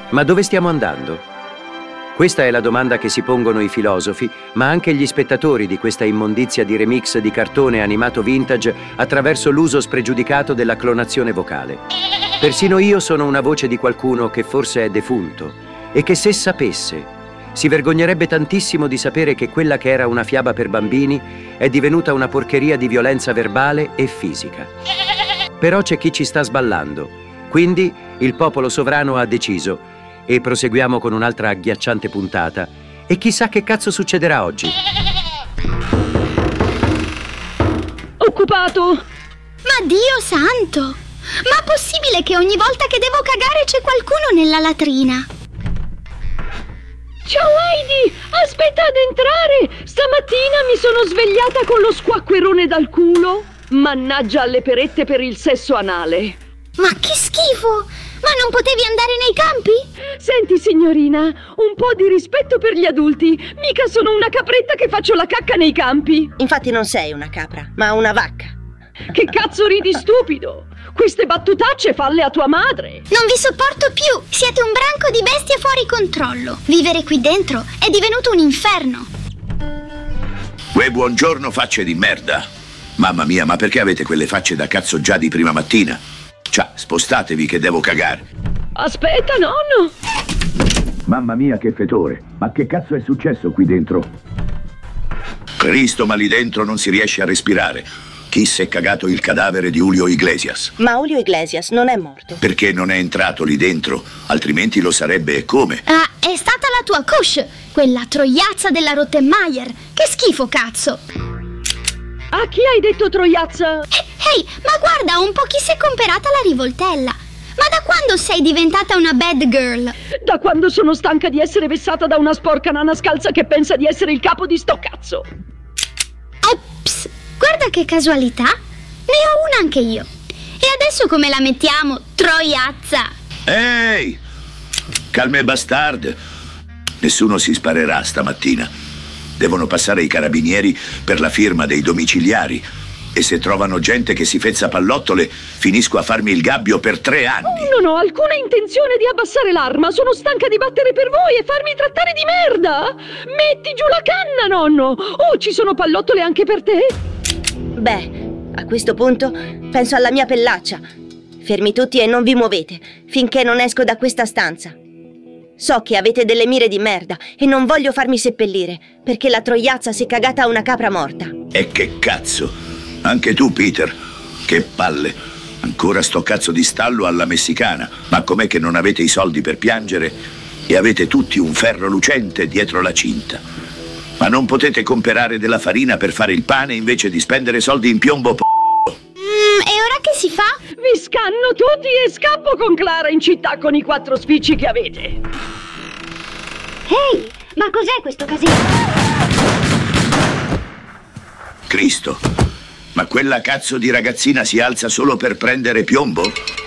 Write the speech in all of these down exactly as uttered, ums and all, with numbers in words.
Ma dove stiamo andando? Questa è la domanda che si pongono i filosofi, ma anche gli spettatori di questa immondizia di remix di cartone animato vintage attraverso l'uso spregiudicato della clonazione vocale. Persino io sono una voce di qualcuno che forse è defunto e che, se sapesse, si vergognerebbe tantissimo di sapere che quella che era una fiaba per bambini è divenuta una porcheria di violenza verbale e fisica. Però c'è chi ci sta sballando, quindi il popolo sovrano ha deciso. E proseguiamo con un'altra agghiacciante puntata. E chissà che cazzo succederà oggi. Occupato! Ma Dio santo! Ma è possibile che ogni volta che devo cagare c'è qualcuno nella latrina? Ciao Heidi! Aspetta ad entrare! Stamattina mi sono svegliata con lo squacquerone dal culo. Mannaggia alle perette per il sesso anale. Ma che schifo! Ma non potevi andare nei campi? Senti signorina, un po' di rispetto per gli adulti. Mica sono una capretta che faccio la cacca nei campi. Infatti non sei una capra, ma una vacca. Che cazzo ridi, stupido? Queste battutacce falle a tua madre. Non vi sopporto più. Siete un branco di bestie fuori controllo. Vivere qui dentro è divenuto un inferno. Uè, buongiorno facce di merda. Mamma mia, ma perché avete quelle facce da cazzo già di prima mattina? Ciao, spostatevi che devo cagare. Aspetta, nonno. Mamma mia, che fetore. Ma che cazzo è successo qui dentro? Cristo, ma lì dentro non si riesce a respirare. Chi si è cagato il cadavere di Julio Iglesias? Ma Julio Iglesias non è morto. Perché non è entrato lì dentro? Altrimenti lo sarebbe e come? Ah, è stata la tua Kush, quella troiazza della Rottenmeier. Che schifo, cazzo. A chi hai detto troiazza? Ehi, ma guarda un po' chi si è comperata la rivoltella. Ma da quando sei diventata una bad girl? Da quando sono stanca di essere vessata da una sporca nana scalza che pensa di essere il capo di sto cazzo. Ops, guarda che casualità. Ne ho una anche io. E adesso come la mettiamo, troiazza? Ehi, calme bastard. Nessuno si sparerà stamattina. Devono passare i carabinieri per la firma dei domiciliari. E se trovano gente che si fezza pallottole, finisco a farmi il gabbio per tre anni. Non ho alcuna intenzione di abbassare l'arma. Sono stanca di battere per voi e farmi trattare di merda. Metti giù la canna, nonno. Oh, ci sono pallottole anche per te? Beh, a questo punto penso alla mia pellaccia. Fermi tutti e non vi muovete finché non esco da questa stanza. So che avete delle mire di merda e non voglio farmi seppellire perché la troiazza si è cagata a una capra morta. E che cazzo? Anche tu, Peter. Che palle. Ancora sto cazzo di stallo alla messicana. Ma com'è che non avete i soldi per piangere e avete tutti un ferro lucente dietro la cinta? Ma non potete comperare della farina per fare il pane invece di spendere soldi in piombo p***o? Mm, e ora che si fa? Vi scanno tutti e scappo con Clara in città con i quattro spicci che avete. Ehi, ma cos'è questo casino? Cristo, ma quella cazzo di ragazzina si alza solo per prendere piombo?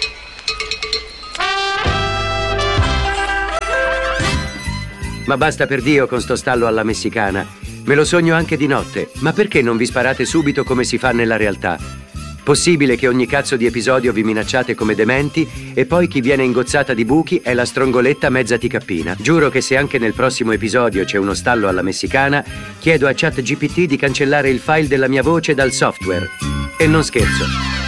Ma basta per Dio con sto stallo alla messicana. Me lo sogno anche di notte. Ma perché non vi sparate subito come si fa nella realtà? Possibile che ogni cazzo di episodio vi minacciate come dementi e poi chi viene ingozzata di buchi è la strongoletta mezza ticappina? Giuro che se anche nel prossimo episodio c'è uno stallo alla messicana, chiedo a ChatGPT di cancellare il file della mia voce dal software. E non scherzo.